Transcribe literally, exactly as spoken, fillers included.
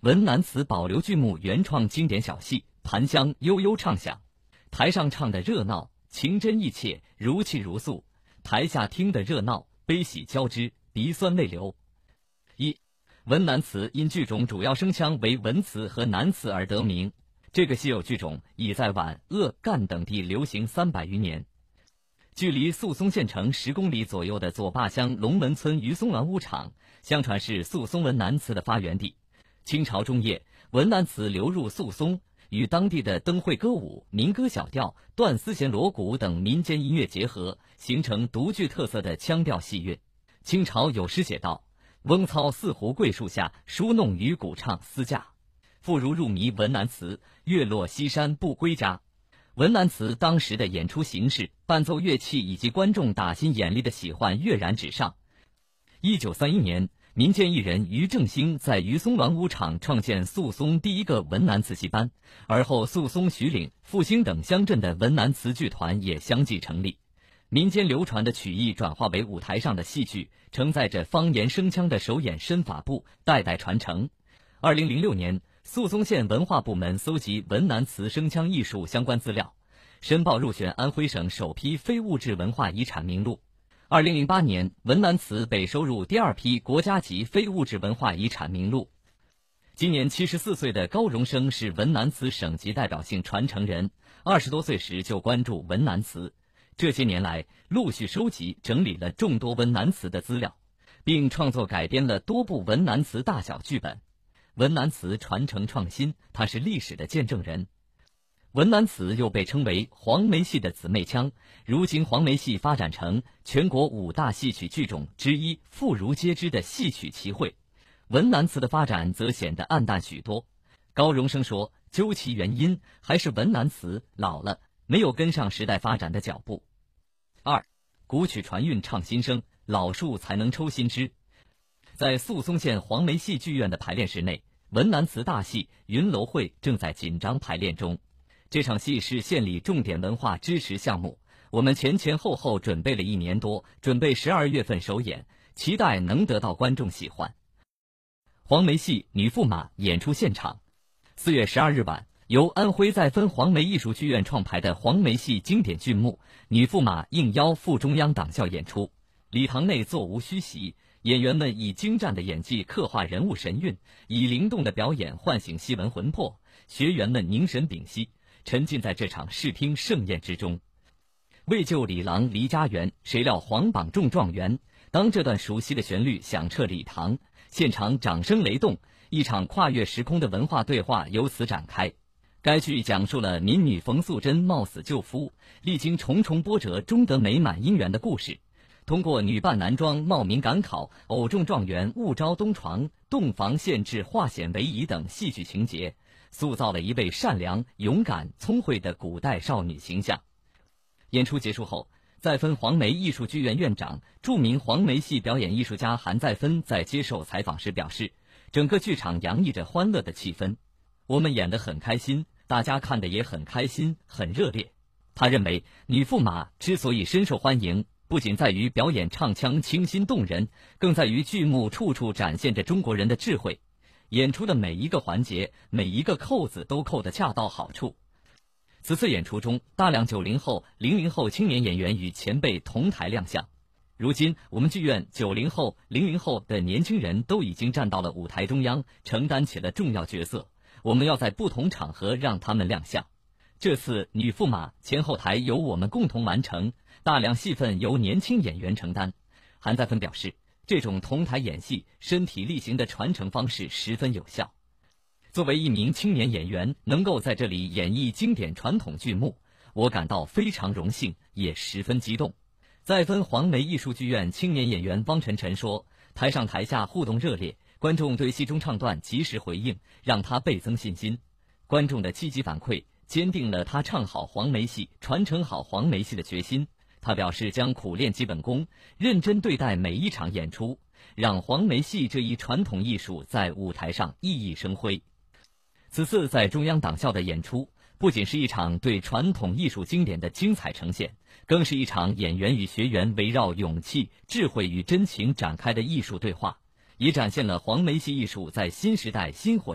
文南词保留剧目原创经典小戏，盘香悠悠唱响，台上唱的热闹，情真意切，如泣如诉；台下听的热闹，悲喜交织，鼻酸泪流。一、文南词因剧种主要声腔为文词和南词而得名，这个稀有剧种已在皖、鄂、赣等地流行三百余年。距离宿松县城十公里左右的左坝乡龙门村于松峦屋场，相传是宿松文南词的发源地。清朝中叶，文南词流入宿松，与当地的灯会歌舞、民歌小调、断丝弦锣鼓等民间音乐结合，形成独具特色的腔调戏韵。清朝有诗写道：“翁操四湖桂树下，书弄于鼓唱思嫁。妇孺入迷文南词，月落西山不归家。”文南词当时的演出形式、伴奏乐器以及观众打心眼力的喜欢跃然纸上。一九三一年，民间艺人于正兴在于松峦屋场创建宿松第一个文南词戏班，而后宿松、徐岭、复兴等乡镇的文南词剧团也相继成立。民间流传的曲艺转化为舞台上的戏剧，承载着方言声腔的手眼身法步，代代传承。二零零六年，宿松县文化部门搜集文南词声腔艺术相关资料，申报入选安徽省首批非物质文化遗产名录。二零零八年，文南词被收入第二批国家级非物质文化遗产名录。今年七十四岁的高荣生是文南词省级代表性传承人，二十多岁时就关注文南词，这些年来陆续收集整理了众多文南词的资料，并创作改编了多部文南词大小剧本。文南词传承创新，它是历史的见证人。文南词又被称为黄梅戏的姊妹腔，如今黄梅戏发展成全国五大戏曲剧种之一，妇孺皆知的戏曲齐汇。文南词的发展则显得暗淡许多。高荣生说，究其原因，还是文南词老了，没有跟上时代发展的脚步。二、古曲传韵唱新声，老树才能抽新枝。在宿松县黄梅戏剧院的排练室内，文南词大戏《云楼会》正在紧张排练中。这场戏是县里重点文化支持项目，我们前前后后准备了一年多，准备十二月份首演，期待能得到观众喜欢。黄梅戏《女驸马》演出现场，四月十二日晚，由安徽再分黄梅艺术剧院创排的黄梅戏经典剧目《女驸马》应邀赴中央党校演出。礼堂内座无虚席，演员们以精湛的演技刻画人物神韵，以灵动的表演唤醒戏文魂魄，学员们凝神屏息，沉浸在这场视听盛宴之中。为救李郎离家园，谁料皇榜中状元。当这段熟悉的旋律响彻礼堂，现场掌声雷动，一场跨越时空的文化对话由此展开。该剧讲述了民女冯素贞冒死救夫，历经重重波折终得美满姻缘的故事。通过女扮男装、冒名赶考、偶中状元、误招东床、洞房献制、化险为夷等戏剧情节，塑造了一位善良、勇敢、聪慧的古代少女形象。演出结束后，再分黄梅艺术剧院院长、著名黄梅戏表演艺术家韩再芬在接受采访时表示，整个剧场洋溢着欢乐的气氛，我们演得很开心，大家看得也很开心，很热烈。他认为女驸马之所以深受欢迎，不仅在于表演唱腔清新动人，更在于剧目处处展现着中国人的智慧，演出的每一个环节、每一个扣子都扣得恰到好处。此次演出中，大量九零后、零零后青年演员与前辈同台亮相。如今，我们剧院九零后、零零后的年轻人都已经站到了舞台中央，承担起了重要角色。我们要在不同场合让他们亮相。这次女驸马前后台由我们共同完成，大量戏份由年轻演员承担。韩再芬表示，这种同台演戏、身体力行的传承方式十分有效。作为一名青年演员，能够在这里演绎经典传统剧目，我感到非常荣幸，也十分激动。再分黄梅艺术剧院青年演员汪晨晨说，台上台下互动热烈，观众对戏中唱段及时回应，让他倍增信心。观众的积极反馈坚定了他唱好黄梅戏、传承好黄梅戏的决心。他表示将苦练基本功，认真对待每一场演出，让黄梅戏这一传统艺术在舞台上熠熠生辉。此次在中央党校的演出，不仅是一场对传统艺术经典的精彩呈现，更是一场演员与学员围绕勇气、智慧与真情展开的艺术对话，也展现了黄梅戏艺术在新时代薪火